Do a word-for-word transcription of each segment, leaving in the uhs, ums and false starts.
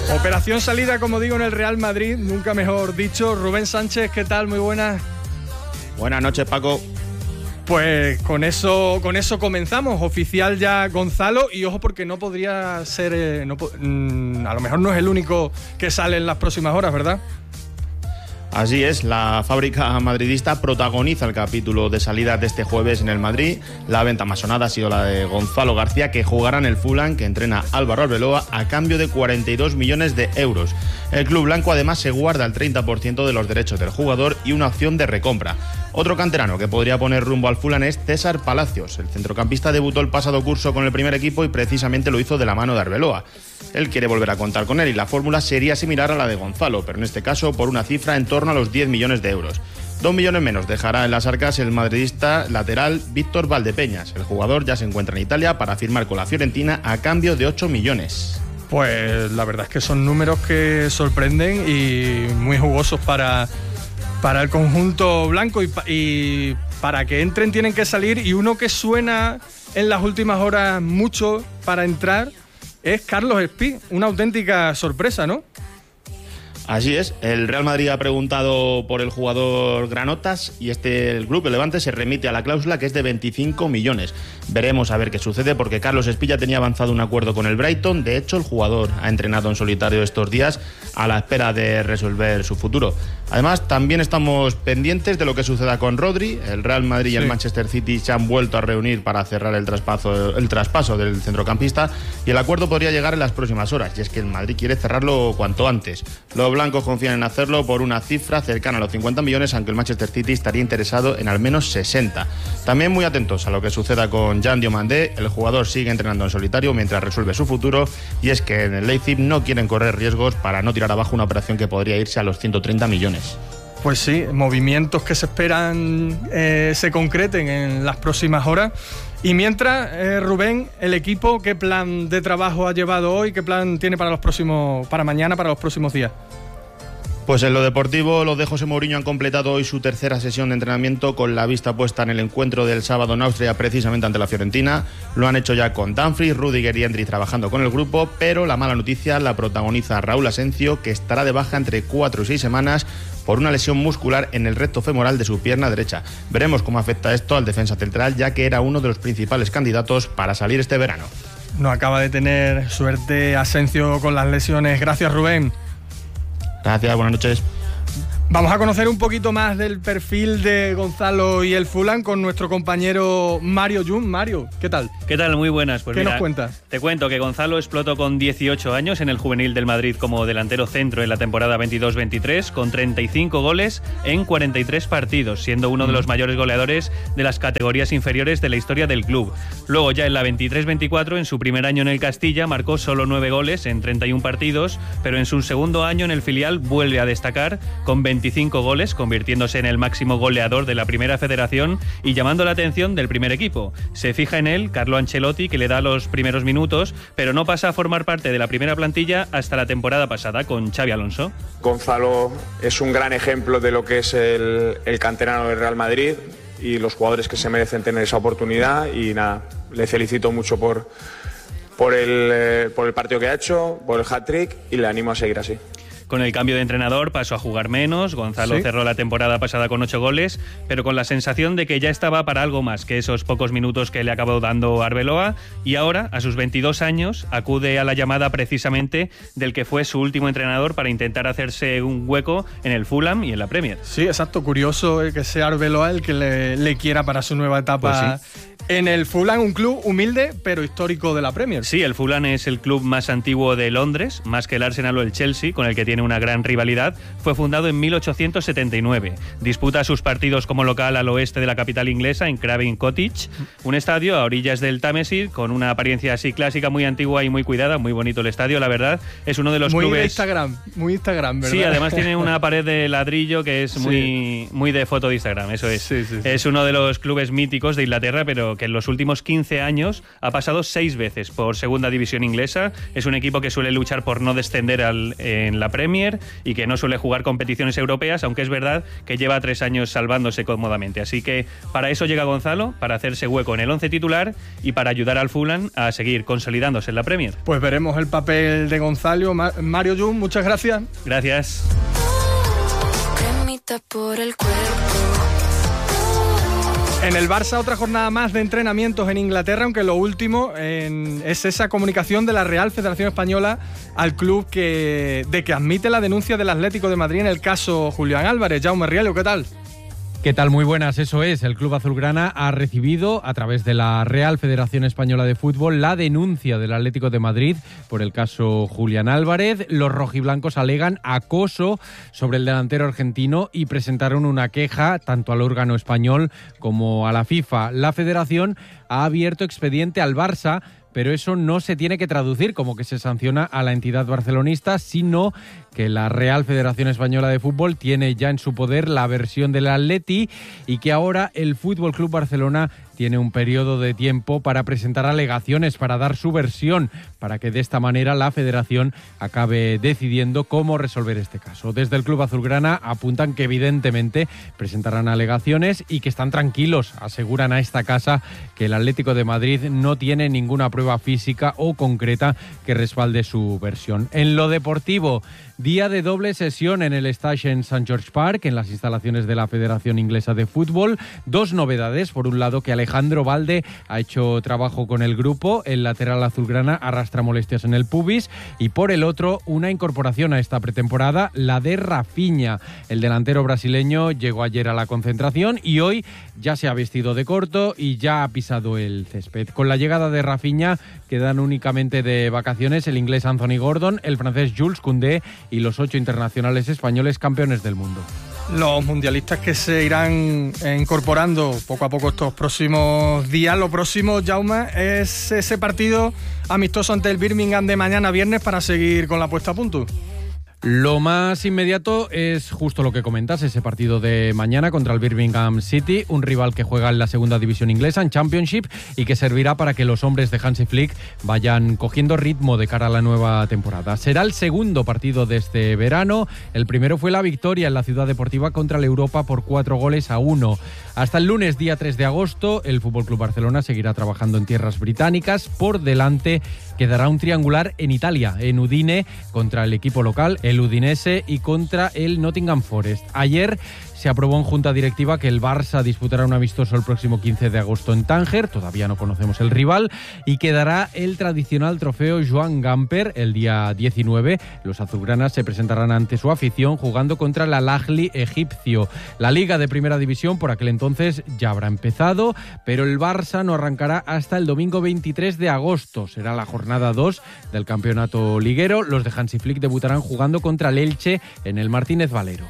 Operación salida, como digo, en el Real Madrid, nunca mejor dicho. Rubén Sánchez, ¿qué tal? Muy buenas. Buenas noches, Paco. Pues con eso, con eso comenzamos. Oficial ya Gonzalo, y ojo porque no podría ser, eh, no, mm, a lo mejor no es el único que sale en las próximas horas, ¿verdad? Así es, la fábrica madridista protagoniza el capítulo de salida de este jueves en el Madrid. La venta más sonada ha sido la de Gonzalo García, que jugará en el Fulham, que entrena Álvaro Arbeloa, a cambio de cuarenta y dos millones de euros. El club blanco además se guarda el treinta por ciento de los derechos del jugador y una opción de recompra. Otro canterano que podría poner rumbo al Fulham es César Palacios. El centrocampista debutó el pasado curso con el primer equipo y precisamente lo hizo de la mano de Arbeloa. Él quiere volver a contar con él y la fórmula sería similar a la de Gonzalo, pero en este caso por una cifra en torno a los diez millones de euros. Dos millones menos dejará en las arcas el madridista lateral Víctor Valdepeñas. El jugador ya se encuentra en Italia para firmar con la Fiorentina a cambio de ocho millones. Pues la verdad es que son números que sorprenden y muy jugosos para, para el conjunto blanco, y, y para que entren tienen que salir, y uno que suena en las últimas horas mucho para entrar es Carlos Espí, una auténtica sorpresa, ¿no? Así es, el Real Madrid ha preguntado por el jugador Granotas y este el Club, el Levante, se remite a la cláusula, que es de veinticinco millones. Veremos a ver qué sucede, porque Carlos Espí ya tenía avanzado un acuerdo con el Brighton. De hecho, el jugador ha entrenado en solitario estos días a la espera de resolver su futuro. Además, también estamos pendientes de lo que suceda con Rodri. El Real Madrid y el sí. Manchester City se han vuelto a reunir para cerrar el traspaso, el traspaso del centrocampista, y el acuerdo podría llegar en las próximas horas, y es que el Madrid quiere cerrarlo cuanto antes. Los blancos confían en hacerlo por una cifra cercana a los cincuenta millones, aunque el Manchester City estaría interesado en al menos sesenta. También muy atentos a lo que suceda con Jan Diomandé. El jugador sigue entrenando en solitario mientras resuelve su futuro, y es que en el Leipzig no quieren correr riesgos para no tirar abajo una operación que podría irse a los ciento treinta millones. Pues sí, movimientos que se esperan eh, se concreten en las próximas horas. Y mientras, eh, Rubén, el equipo, ¿qué plan de trabajo ha llevado hoy? ¿Qué plan tiene para los próximos, para mañana, para los próximos días? Pues en lo deportivo, los de José Mourinho han completado hoy su tercera sesión de entrenamiento, con la vista puesta en el encuentro del sábado en Austria, precisamente ante la Fiorentina. Lo han hecho ya con Dumfries, Rüdiger y Endrick trabajando con el grupo, pero la mala noticia la protagoniza Raúl Asencio, que estará de baja entre cuatro y seis semanas por una lesión muscular en el recto femoral de su pierna derecha. Veremos cómo afecta esto al defensa central, ya que era uno de los principales candidatos para salir este verano. No acaba de tener suerte Asencio con las lesiones. Gracias, Rubén. Gracias, buenas noches. Vamos a conocer un poquito más del perfil de Gonzalo y el Fulham con nuestro compañero Mario Jun. Mario, ¿qué tal? ¿Qué tal? Muy buenas. Pues ¿Qué mira, nos cuentas? Te cuento que Gonzalo explotó con dieciocho años en el juvenil del Madrid como delantero centro en la temporada veintidós veintitrés, con treinta y cinco goles en cuarenta y tres partidos, siendo uno de los mayores goleadores de las categorías inferiores de la historia del club. Luego, ya en la veintitrés veinticuatro, en su primer año en el Castilla, marcó solo nueve goles en treinta y un partidos, pero en su segundo año en el filial vuelve a destacar con veinticinco goles, convirtiéndose en el máximo goleador de la Primera Federación y llamando la atención del primer equipo. Se fija en él Carlo Ancelotti, que le da los primeros minutos, pero no pasa a formar parte de la primera plantilla hasta la temporada pasada con Xabi Alonso. Gonzalo es un gran ejemplo de lo que es el, el canterano del Real Madrid y los jugadores que se merecen tener esa oportunidad, y nada, le felicito mucho por, por, el, eh, por el partido que ha hecho, por el hat-trick, y le animo a seguir así. Con el cambio de entrenador pasó a jugar menos. Gonzalo ¿Sí? cerró la temporada pasada con ocho goles, pero con la sensación de que ya estaba para algo más que esos pocos minutos que le acabó dando Arbeloa, y ahora, a sus veintidós años, acude a la llamada precisamente del que fue su último entrenador para intentar hacerse un hueco en el Fulham y en la Premier. Sí, exacto. Curioso que sea Arbeloa el que le, le quiera para su nueva etapa. Pues sí. En el Fulham, un club humilde pero histórico de la Premier. Sí, el Fulham es el club más antiguo de Londres, más que el Arsenal o el Chelsea, con el que tiene una gran rivalidad. Fue fundado en mil ochocientos setenta y nueve. Disputa sus partidos como local al oeste de la capital inglesa, en Craven Cottage, un estadio a orillas del Támesis, con una apariencia así clásica, muy antigua y muy cuidada. Muy bonito el estadio, la verdad. Es uno de los muy clubes... Muy de Instagram, muy Instagram, ¿verdad? Sí, además tiene una pared de ladrillo que es muy, sí. muy de foto de Instagram, eso es. Sí, sí, sí. Es uno de los clubes míticos de Inglaterra, pero pero que en los últimos quince años ha pasado seis veces por segunda división inglesa. Es un equipo que suele luchar por no descender al, en la Premier y que no suele jugar competiciones europeas, aunque es verdad que lleva tres años salvándose cómodamente. Así que para eso llega Gonzalo, para hacerse hueco en el once titular y para ayudar al Fulham a seguir consolidándose en la Premier. Pues veremos el papel de Gonzalo. Mario Jung, muchas gracias. Gracias. Por el cuerpo. En el Barça, otra jornada más de entrenamientos en Inglaterra, aunque lo último en, es esa comunicación de la Real Federación Española al club que, de que admite la denuncia del Atlético de Madrid en el caso Julián Álvarez. Jaume Rielo, ¿qué tal? ¿Qué tal? Muy buenas, eso es. El Club Azulgrana ha recibido, a través de la Real Federación Española de Fútbol, la denuncia del Atlético de Madrid por el caso Julián Álvarez. Los rojiblancos alegan acoso sobre el delantero argentino y presentaron una queja tanto al órgano español como a la FIFA. La Federación ha abierto expediente al Barça, pero eso no se tiene que traducir como que se sanciona a la entidad barcelonista, sino que la Real Federación Española de Fútbol tiene ya en su poder la versión del Atleti y que ahora el Fútbol Club Barcelona tiene un periodo de tiempo para presentar alegaciones, para dar su versión, para que de esta manera la Federación acabe decidiendo cómo resolver este caso. Desde el Club Azulgrana apuntan que evidentemente presentarán alegaciones y que están tranquilos. Aseguran a esta casa que el Atlético de Madrid no tiene ninguna prueba física o concreta que respalde su versión. En lo deportivo, día de doble sesión en el Stage en Saint George Park, en las instalaciones de la Federación Inglesa de Fútbol. Dos novedades. Por un lado, que Alejandro Balde ha hecho trabajo con el grupo. El lateral azulgrana arrastra molestias en el pubis. Y por el otro, una incorporación a esta pretemporada, la de Rafinha. El delantero brasileño llegó ayer a la concentración y hoy ya se ha vestido de corto y ya ha pisado el césped. Con la llegada de Rafinha quedan únicamente de vacaciones el inglés Anthony Gordon, el francés Jules Koundé y los ocho internacionales españoles campeones del mundo. Los mundialistas que se irán incorporando poco a poco estos próximos días. Lo próximo, Jaume, es ese partido amistoso ante el Birmingham de mañana viernes para seguir con la puesta a punto. Lo más inmediato es justo lo que comentas, ese partido de mañana contra el Birmingham City, un rival que juega en la segunda división inglesa, en Championship, y que servirá para que los hombres de Hansi Flick vayan cogiendo ritmo de cara a la nueva temporada. Será el segundo partido de este verano. El primero fue la victoria en la Ciudad Deportiva contra el Europa por cuatro goles a uno. Hasta el lunes, día tres de agosto, el F C Barcelona seguirá trabajando en tierras británicas. Por delante quedará un triangular en Italia, en Udine, contra el equipo local, el Udinese, y contra el Nottingham Forest. Ayer se aprobó en junta directiva que el Barça disputará un amistoso el próximo quince de agosto en Tánger, todavía no conocemos el rival, y quedará el tradicional trofeo Joan Gamper el día diecinueve. Los azulgranas se presentarán ante su afición jugando contra el Al-Ahly egipcio. La Liga de Primera División por aquel entonces ya habrá empezado, pero el Barça no arrancará hasta el domingo veintitrés de agosto. Será la jornada dos del campeonato liguero. Los de Hansi Flick debutarán jugando contra el Elche en el Martínez Valero.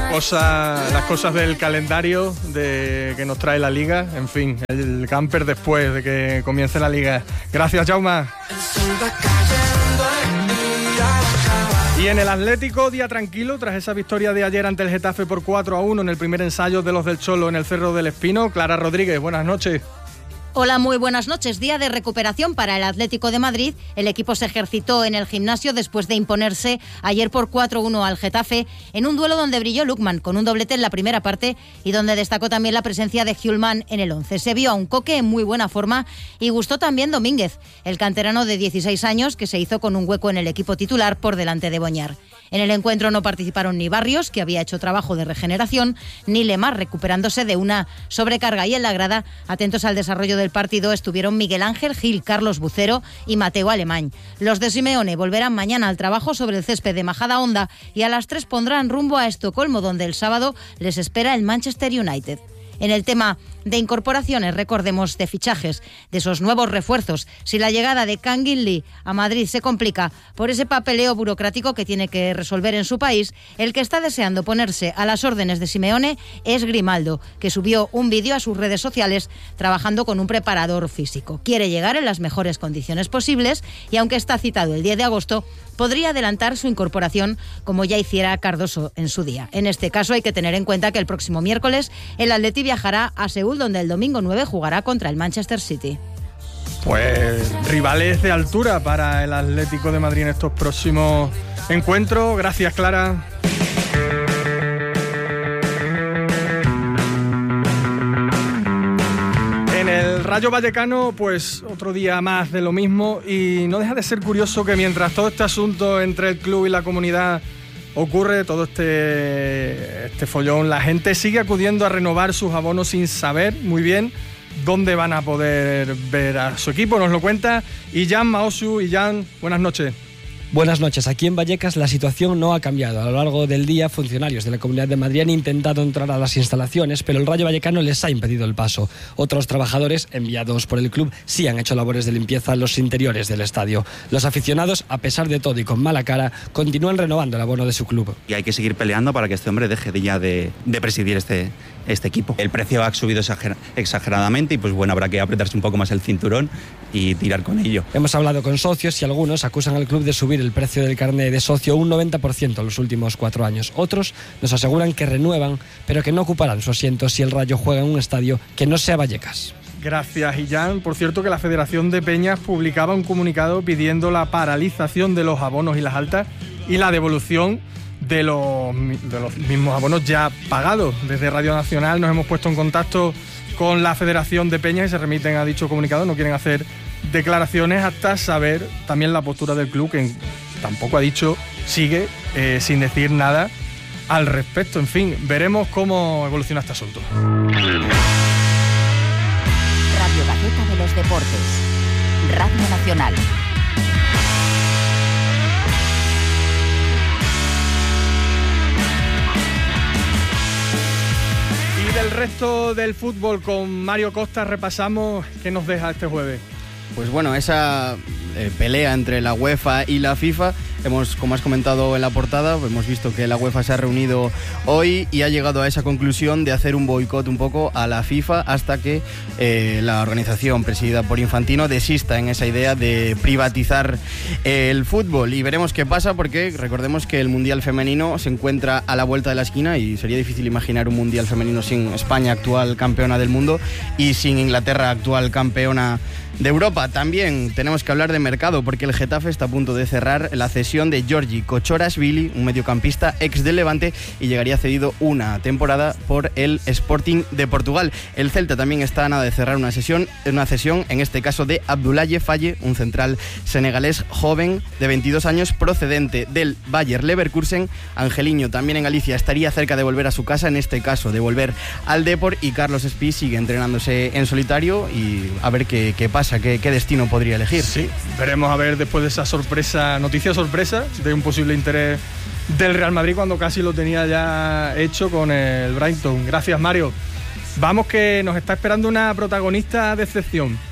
Cosa, las cosas del calendario de, que nos trae la Liga. En fin, el camper después de que comience la Liga. Gracias, Jaume. Y en el Atlético, día tranquilo tras esa victoria de ayer ante el Getafe por cuatro a uno en el primer ensayo de los del Cholo en el Cerro del Espino. Clara Rodríguez, buenas noches. Hola, muy buenas noches. Día de recuperación para el Atlético de Madrid. El equipo se ejercitó en el gimnasio después de imponerse ayer por cuatro a uno al Getafe en un duelo donde brilló Lukman con un doblete en la primera parte y donde destacó también la presencia de Hjulman en el once. Se vio a un Coque en muy buena forma y gustó también Domínguez, el canterano de dieciséis años que se hizo con un hueco en el equipo titular por delante de Boñar. En el encuentro no participaron ni Barrios, que había hecho trabajo de regeneración, ni Lemar, recuperándose de una sobrecarga, y en la grada, atentos al desarrollo del partido, estuvieron Miguel Ángel Gil, Carlos Bucero y Mateo Alemán. Los de Simeone volverán mañana al trabajo sobre el césped de Majadahonda y a las tres pondrán rumbo a Estocolmo, donde el sábado les espera el Manchester United. En el tema de incorporaciones, recordemos, de fichajes, de esos nuevos refuerzos, si la llegada de Kangin Lee a Madrid se complica por ese papeleo burocrático que tiene que resolver en su país, el que está deseando ponerse a las órdenes de Simeone es Grimaldo, que subió un vídeo a sus redes sociales trabajando con un preparador físico. Quiere llegar en las mejores condiciones posibles y, aunque está citado el diez de agosto, podría adelantar su incorporación como ya hiciera Cardoso en su día. En este caso hay que tener en cuenta que el próximo miércoles el Atleti viajará a Seúl, donde el domingo nueve jugará contra el Manchester City. Pues rivales de altura para el Atlético de Madrid en estos próximos encuentros. Gracias, Clara. En el Rayo Vallecano, pues otro día más de lo mismo, y no deja de ser curioso que mientras todo este asunto entre el club y la comunidad ocurre, todo este, este follón, la gente sigue acudiendo a renovar sus abonos sin saber muy bien dónde van a poder ver a su equipo. Nos lo cuenta Illán Maosu. Illán, buenas noches. Buenas noches. Aquí en Vallecas la situación no ha cambiado. A lo largo del día, funcionarios de la Comunidad de Madrid han intentado entrar a las instalaciones, pero el Rayo Vallecano les ha impedido el paso. Otros trabajadores, enviados por el club, sí han hecho labores de limpieza en los interiores del estadio. Los aficionados, a pesar de todo y con mala cara, continúan renovando el abono de su club. Y hay que seguir peleando para que este hombre deje de ya de, de presidir este, este equipo. El precio ha subido exager- exageradamente y pues bueno, habrá que apretarse un poco más el cinturón y tirar con ello. Hemos hablado con socios y algunos acusan al club de subir el precio del carné de socio un noventa por ciento en los últimos cuatro años. Otros nos aseguran que renuevan, pero que no ocuparán su asiento si el Rayo juega en un estadio que no sea Vallecas. Gracias, Illán. Por cierto, que la Federación de Peñas publicaba un comunicado pidiendo la paralización de los abonos y las altas y la devolución de los, de los mismos abonos ya pagados. Desde Radio Nacional nos hemos puesto en contacto con la Federación de Peñas y se remiten a dicho comunicado. No quieren hacer declaraciones hasta saber también la postura del club, que tampoco ha dicho, sigue eh, sin decir nada al respecto. En fin, veremos cómo evoluciona este asunto. Radio Gaceta de los Deportes, Radio Nacional. Y del resto del fútbol, con Mario Costa repasamos qué nos deja este jueves. Pues bueno, esa eh, pelea entre la UEFA y la FIFA, hemos, como has comentado en la portada, hemos visto que la UEFA se ha reunido hoy y ha llegado a esa conclusión de hacer un boicot un poco a la FIFA hasta que eh, la organización presidida por Infantino desista en esa idea de privatizar el fútbol. Y veremos qué pasa, porque recordemos que el Mundial Femenino se encuentra a la vuelta de la esquina y sería difícil imaginar un Mundial Femenino sin España, actual campeona del mundo, y sin Inglaterra, actual campeona de Europa. También tenemos que hablar de mercado, porque el Getafe está a punto de cerrar la cesión de Giorgi Kochorazvili, un mediocampista ex del Levante, y llegaría cedido una temporada por el Sporting de Portugal. El Celta también está a nada de cerrar una sesión, una cesión, en este caso de Abdoulaye Faye, un central senegalés joven de veintidós años procedente del Bayer Leverkusen. Angeliño, también en Galicia, estaría cerca de volver a su casa, en este caso de volver al Depor, y Carlos Espí sigue entrenándose en solitario y a ver qué, qué pasa. ¿Qué, qué destino podría elegir? Sí, veremos a ver después de esa sorpresa, noticia sorpresa de un posible interés del Real Madrid cuando casi lo tenía ya hecho con el Brighton. Gracias, Mario. Vamos, que nos está esperando una protagonista de excepción.